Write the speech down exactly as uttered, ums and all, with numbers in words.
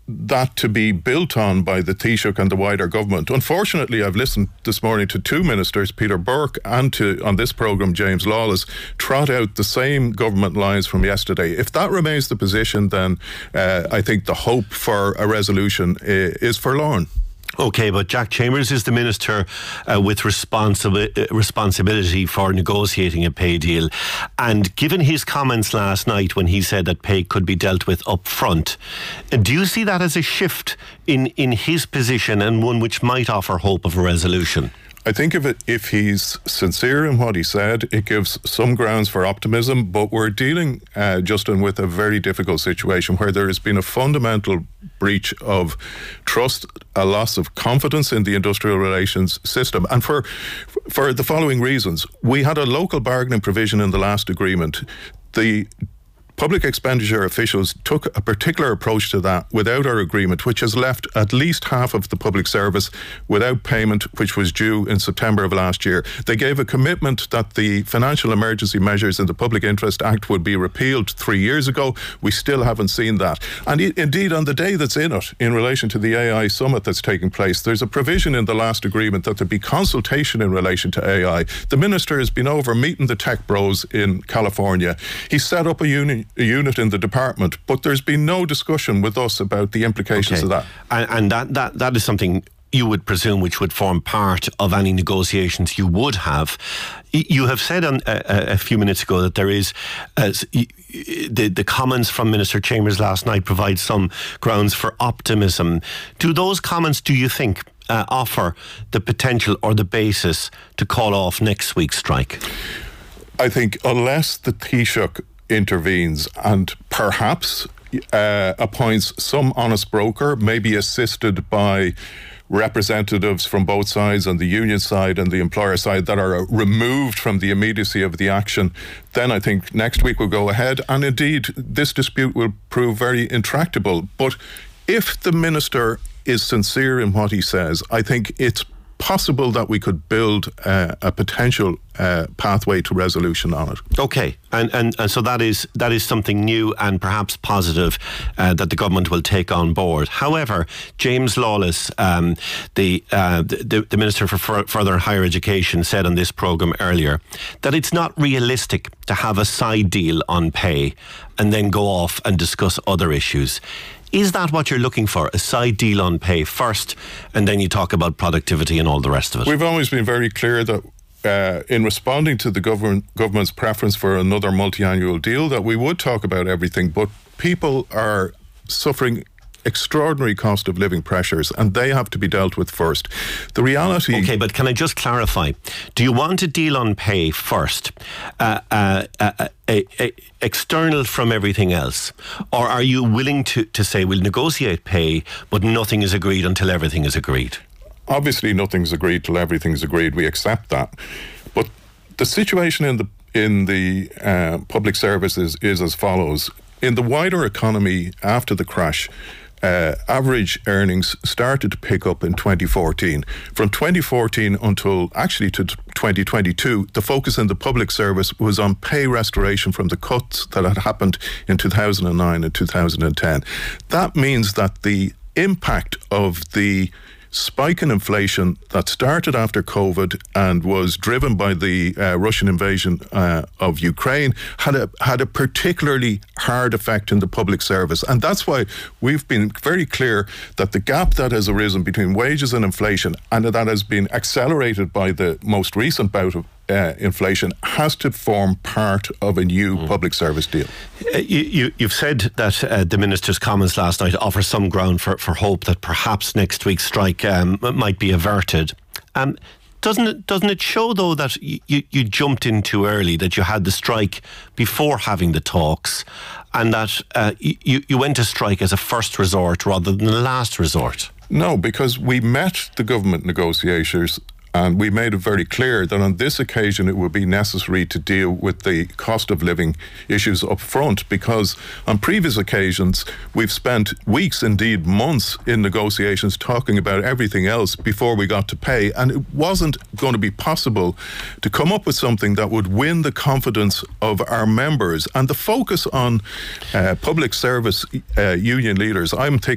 that to be built on by the Taoiseach and the wider government. Unfortunately, I've listened this morning to two ministers, Peter Burke and to, on this programme, James Lawless, trot out the same government lines from yesterday. If that remains the position, then uh, I think the hope for a resolution uh, is forlorn. OK, but Jack Chambers is the minister uh, with responsibi- uh, responsibility for negotiating a pay deal. And given his comments last night when he said that pay could be dealt with up front, uh, do you see that as a shift in, in his position and one which might offer hope of a resolution? I think if, it, if he's sincere in what he said, it gives some grounds for optimism, but we're dealing, uh, Justin, with a very difficult situation where there has been a fundamental breach of trust, a loss of confidence in the industrial relations system, and for, for the following reasons. We had a local bargaining provision in the last agreement. The public expenditure officials took a particular approach to that without our agreement, which has left at least half of the public service without payment, which was due in September of last year. They gave a commitment that the financial emergency measures in the Public Interest Act would be repealed three years ago. We still haven't seen that. And indeed, on the day that's in it, in relation to the A I summit that's taking place, there's a provision in the last agreement that there be consultation in relation to A I. The minister has been over meeting the tech bros in California. He set up a union a unit in the department, but there's been no discussion with us about the implications okay. of that. And, and that, that, that is something you would presume which would form part of any negotiations you would have. You have said on, a, a few minutes ago that there is, uh, the, the comments from Minister Chambers last night provide some grounds for optimism. Do those comments, do you think, uh, offer the potential or the basis to call off next week's strike? I think unless the Taoiseach intervenes and perhaps uh, appoints some honest broker, maybe assisted by representatives from both sides, on the union side and the employer side, that are removed from the immediacy of the action, then I think next week will go ahead. And indeed, this dispute will prove very intractable. But if the minister is sincere in what he says, I think it's possible that we could build uh, a potential uh, pathway to resolution on it. Okay, and, and and so that is that is something new and perhaps positive uh, that the government will take on board. However, James Lawless, um, the, uh, the the Minister for Fur- Further Higher Education, said on this programme earlier that it's not realistic to have a side deal on pay and then go off and discuss other issues. Is that what you're looking for? A side deal on pay first, and then you talk about productivity and all the rest of it? We've always been very clear that uh, in responding to the government, government's preference for another multi-annual deal, that we would talk about everything, but people are suffering extraordinary cost of living pressures, and they have to be dealt with first. The reality... Okay, but can I just clarify? Do you want a deal on pay first, uh, uh, uh, a, a, external from everything else? Or are you willing to, to say we'll negotiate pay, but nothing is agreed until everything is agreed? Obviously nothing's agreed till everything's agreed. We accept that. But the situation in the, in the uh, public services is as follows. In the wider economy after the crash, Uh, average earnings started to pick up in twenty fourteen. From twenty fourteen until actually to twenty twenty-two, the focus in the public service was on pay restoration from the cuts that had happened in two thousand nine and two thousand ten. That means that the impact of the spike in inflation that started after COVID and was driven by the uh, Russian invasion uh, of Ukraine had a had a particularly hard effect in the public service. And that's why we've been very clear that the gap that has arisen between wages and inflation, and that has been accelerated by the most recent bout of Uh, inflation, has to form part of a new mm. public service deal. Uh, you, you, you've said that uh, the Minister's comments last night offer some ground for, for hope that perhaps next week's strike um, might be averted. Um, doesn't it, doesn't it show, though, that you, you jumped in too early, that you had the strike before having the talks, and that uh, you, you went to strike as a first resort rather than a last resort? No, because we met the government negotiators and we made it very clear that on this occasion it would be necessary to deal with the cost of living issues up front, because on previous occasions we've spent weeks, indeed months, in negotiations talking about everything else before we got to pay, and it wasn't going to be possible to come up with something that would win the confidence of our members. And the focus on uh, public service uh, union leaders, I'm taking